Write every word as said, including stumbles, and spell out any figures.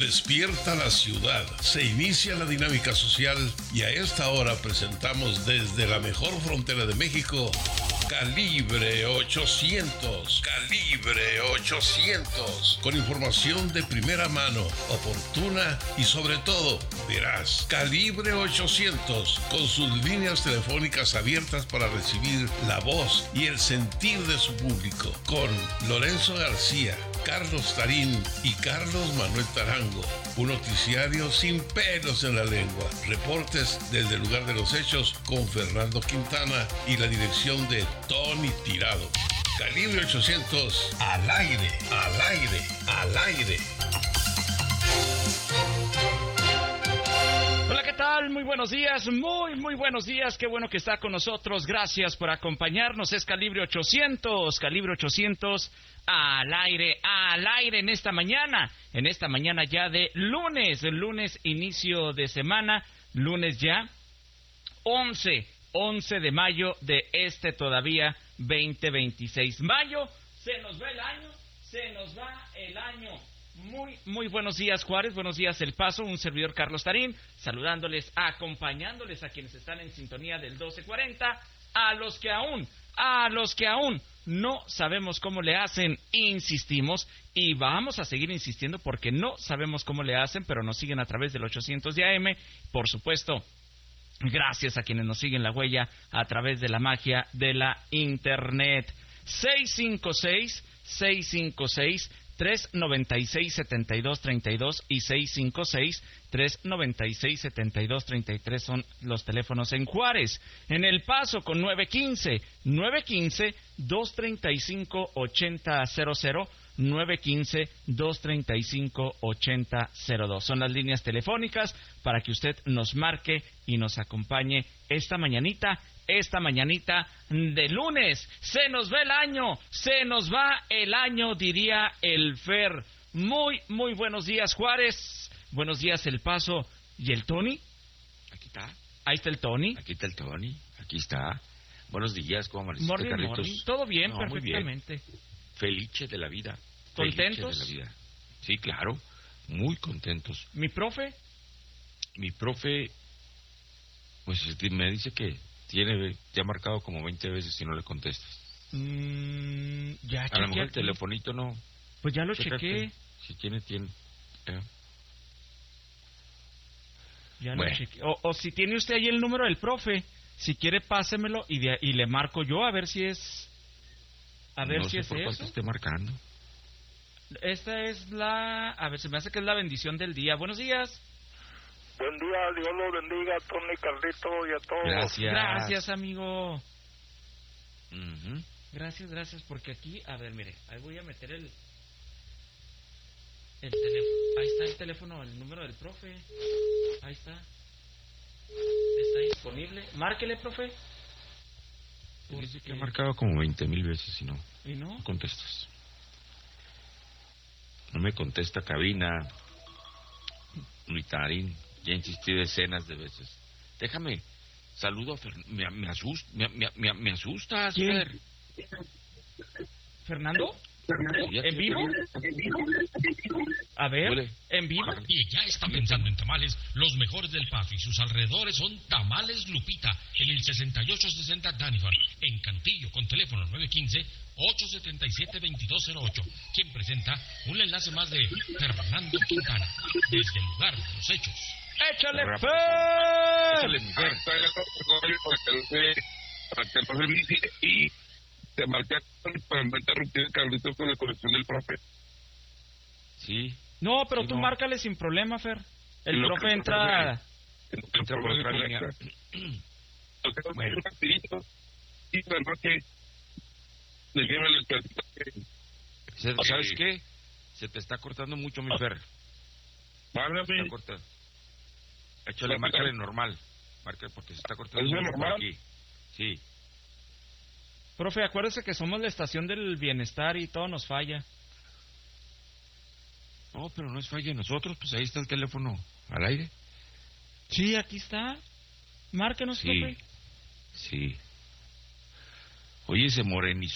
Despierta la ciudad, se inicia la dinámica social y a esta hora presentamos desde la mejor frontera de México, Calibre ochocientos, Calibre ochocientos, con información de primera mano, oportuna y sobre todo veraz. Calibre ochocientos, con sus líneas telefónicas abiertas para recibir la voz y el sentir de su público, con Lorenzo García, Carlos Tarín y Carlos Manuel Tarango. Un noticiario sin pelos en la lengua. Reportes desde el lugar de los hechos con Fernando Quintana y la dirección de Tony Tirado. Calibre ochocientos, al aire, al aire, al aire. Hola, ¿qué tal? Muy buenos días, muy, muy buenos días. Qué bueno que está con nosotros. Gracias por acompañarnos. Es Calibre ochocientos, Calibre ochocientos, al aire, al aire en esta mañana. En esta mañana ya de lunes, el lunes inicio de semana, lunes ya once, once de mayo de este todavía veinte veintiséis. Mayo, se nos va el año, se nos va el año. Muy, muy buenos días, Juárez, buenos días, El Paso, un servidor Carlos Tarín, saludándoles, acompañándoles a quienes están en sintonía del doce cuarenta, a los que aún, a los que aún no sabemos cómo le hacen, insistimos, y vamos a seguir insistiendo porque no sabemos cómo le hacen, pero nos siguen a través del ochocientos de A M, por supuesto. Gracias a quienes nos siguen la huella a través de la magia de la Internet. seis cinco seis, seis cinco seis, tres noventa y seis, setenta y dos treinta y dos y seis cinco seis, tres noventa y seis, setenta y dos treinta y tres son los teléfonos en Juárez. En El Paso con nueve quince, nueve quince, dos treinta y cinco, ochenta cero cero, nueve quince, dos treinta y cinco, ochenta cero dos. Son las líneas telefónicas para que usted nos marque y nos acompañe esta mañanita, esta mañanita de lunes. Se nos va el año, se nos va el año, diría el Fer. Muy, muy buenos días, Juárez. Buenos días, El Paso. ¿Y el Tony? Aquí está. Ahí está el Tony. Aquí está el Tony. Aquí está. Buenos días, ¿cómo amaneciste, Morning, Carlitos? morning. Todo bien, no, perfectamente. Muy bien. Felices de la vida. ¿Contentos? Felices de la vida. Sí, claro. Muy contentos. ¿Mi profe? Mi profe, pues me dice que tiene, te ha marcado como veinte veces y no le contestas. Mm, ya, A lo mejor el aquí. telefonito no. Pues ya lo Chécate. chequé. Si tiene, tiene. Eh. Ya Bueno. lo chequé. O, o si tiene usted ahí el número del profe, si quiere pásemelo y, de, y le marco yo a ver si es... A ver no si sé es por cuál eso. te esté marcando. Esta es la... A ver, se me hace que es la bendición del día. Buenos días. Buen día, Dios los bendiga, Tony, Carlito y a todos. Gracias. Gracias, amigo. Uh-huh. Gracias, gracias, porque aquí... A ver, mire, ahí voy a meter el... El teléfono. Ahí está el teléfono, el número del profe. Ahí está. Está disponible. Márquele, profe. Dice que ha marcado como veinte mil veces y no, ¿Y no? no contestas. No me contesta cabina, ni Tarín. Ya insistí decenas de veces. Déjame, saludo a Fer... Me, me, asust... me, me, me, me asustas, ¿Quién? Fer. ¿Fernando? Sí, ¿En vivo? A ver, Huele. ¿en vivo? Y ya está pensando en tamales, los mejores del Paso y sus alrededores son Tamales Lupita, en el sesenta y ocho sesenta Danifan, en Cantillo, con teléfono nueve uno cinco, ocho siete siete, dos dos cero ocho, quien presenta un enlace más de Fernando Quintana, desde el lugar de los hechos. ¡Échale, Rápido. Fer! Échale, mi Fer. Para que el profe me dice, y te marqué para no interrumpir el Carlito con la conexión del profe. Sí. No, pero Sí, tú no. márcale sin problema, Fer. El Lo profe que- entra... Entra por otra línea. Bueno. Y bueno, que déjeme les platico que Se- ¿Sabes qué? Se te está cortando mucho, mi Fer. Se válgame, está cortando. Échale, márcale normal. Márcale porque se está cortando ¿Es mucho por normal? aquí. Sí. Profe, acuérdese que somos la estación del bienestar y todo nos falla. No, pero no es falla de nosotros, pues ahí está el teléfono al aire. Sí, aquí está. Márquenos, Sí, profe. sí. Oye, se morenizó